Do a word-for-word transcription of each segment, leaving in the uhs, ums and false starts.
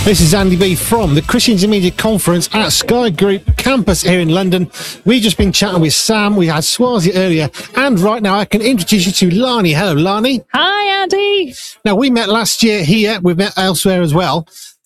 This is Andy B from the Christians in Media Conference at Sky Group Campus here in London. We've just been chatting with Sam. We had Swazi earlier. And right now I can introduce you to Lani. Hello, Lani. Hi, Andy. Now, we met last year here. We've met elsewhere as well.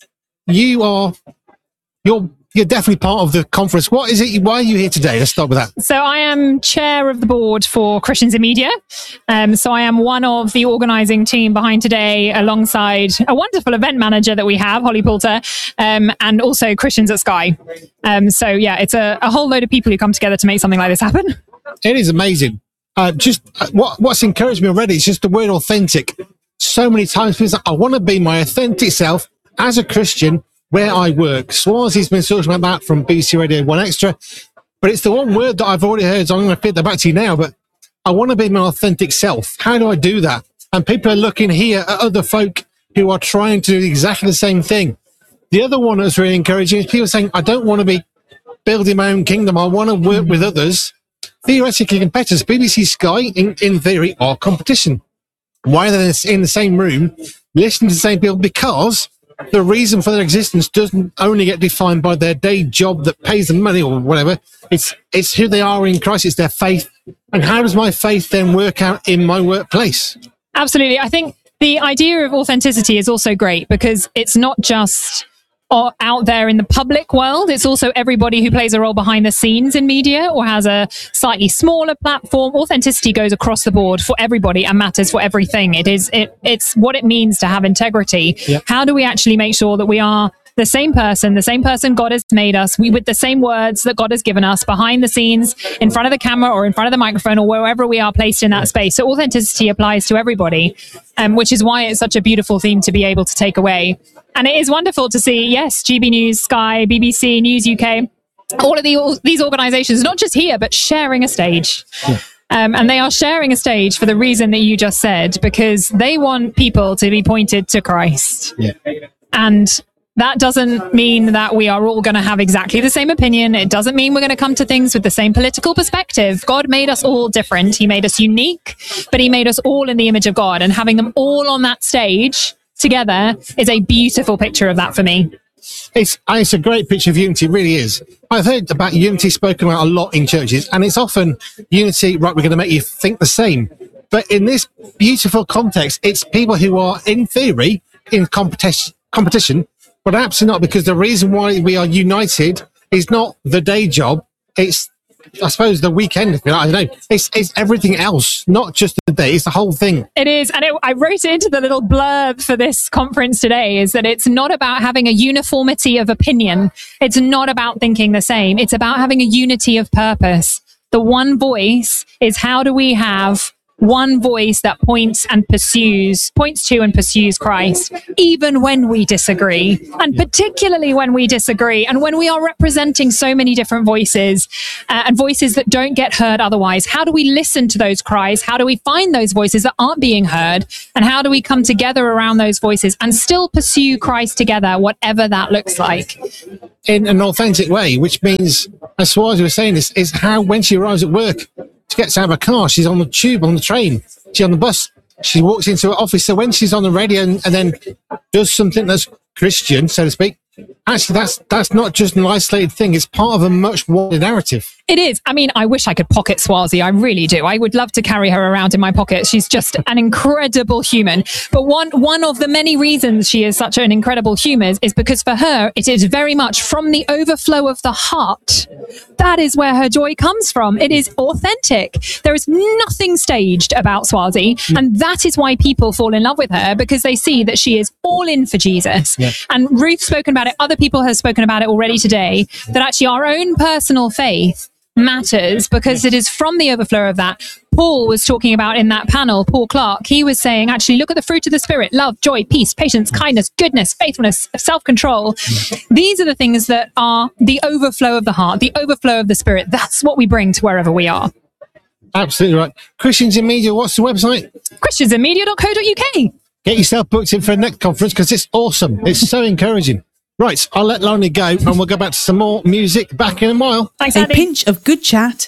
You are... You're... You're definitely part of the conference. What is it? Why are you here today? Let's start with that. So I am chair of the board for Christians in Media. Um, so I am one of the organising team behind today, alongside a wonderful event manager that we have, Holly Poulter, um, and also Christians at Sky. Um, so yeah, it's a, a whole load of people who come together to make something like this happen. It is amazing. Uh, just uh, what what's encouraged me already is just the word authentic. So many times people say, I want to be my authentic self as a Christian where I work. Swazi's been talking about that from B B C Radio one Extra, but it's the one word that I've already heard, so I'm going to fit that back to you now, but I want to be my authentic self. How do I do that? And people are looking here at other folk who are trying to do exactly the same thing. The other one that's really encouraging is people saying, I don't want to be building my own kingdom. I want to work with others. Theoretically, competitors, B B C Sky, in, in theory, are competition. Why are they in the same room, listening to the same people? Because the reason for their existence doesn't only get defined by their day job that pays them money or whatever. It's it's who they are in Christ. It's their faith. And how does my faith then work out in my workplace? Absolutely. I think the idea of authenticity is also great because it's not just out there in the public world. It's also everybody who plays a role behind the scenes in media or has a slightly smaller platform. Authenticity goes across the board for everybody and matters for everything. It is, it, it's what it means to have integrity. Yep. How do we actually make sure that we are the same person, the same person God has made us, we with the same words that God has given us behind the scenes, in front of the camera or in front of the microphone or wherever we are placed in that space. So authenticity applies to everybody, um, which is why it's such a beautiful theme to be able to take away. And it is wonderful to see, yes, G B News, Sky, B B C, News U K, all of the, all, these organisations, not just here, but sharing a stage. Yeah. Um, and they are sharing a stage for the reason that you just said, because they want people to be pointed to Christ. Yeah. And that doesn't mean that we are all going to have exactly the same opinion. It doesn't mean we're going to come to things with the same political perspective. God made us all different. He made us unique, but he made us all in the image of God. And having them all on that stage together is a beautiful picture of that for me. It's, it's a great picture of unity, it really is. I've heard about unity spoken about a lot in churches, and it's often unity, right, we're going to make you think the same. But in this beautiful context, it's people who are, in theory, in competition, competition, but absolutely not, because the reason why we are united is not the day job. It's, I suppose, the weekend. I don't know. It's, it's everything else, not just the day. It's the whole thing. It is. And it, I wrote it into the little blurb for this conference today, is that it's not about having a uniformity of opinion. It's not about thinking the same. It's about having a unity of purpose. The one voice is, how do we have one voice that points and pursues, points to and pursues Christ, even when we disagree, and particularly when we disagree, and when we are representing so many different voices uh, and voices that don't get heard otherwise. How do we listen to those cries? How do we find those voices that aren't being heard? And how do we come together around those voices and still pursue Christ together, whatever that looks like? In an authentic way, which means, as Swazi was saying, this is how, when she arrives at work, she gets out of her car, she's on the tube, on the train, she's on the bus, she walks into her office. So when she's on the radio and, and then does something that's Christian, so to speak, actually that's that's not just an isolated thing. It's part of a much wider narrative. It is. I mean, I wish I could pocket Swazi. I really do. I would love to carry her around in my pocket. She's just an incredible human. But one one of the many reasons she is such an incredible human is because for her, it is very much from the overflow of the heart. That is where her joy comes from. It is authentic. There is nothing staged about Swazi. Mm. And that is why people fall in love with her, because they see that she is all in for Jesus. Yeah. And Ruth's spoken about it. Other people have spoken about it already today, that actually our own personal faith matters because it is from the overflow of that. Paul was talking about in that panel, Paul Clark, he was saying, actually, look at the fruit of the Spirit: love, joy, peace, patience, kindness, goodness, faithfulness, self-control. These are the things that are the overflow of the heart, the overflow of the Spirit. That's what we bring to wherever we are. Absolutely right. Christians in Media, what's the website? christians in media dot co dot uk. Get yourself booked in for a next conference because it's awesome. It's so encouraging. Right, I'll let Lani go and we'll go back to some more music back in a while. Thanks, a Andy. Pinch of good chat,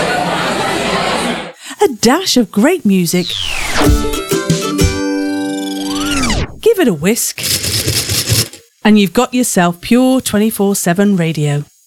a dash of great music. Give it a whisk. and you've got yourself Pure twenty-four seven radio.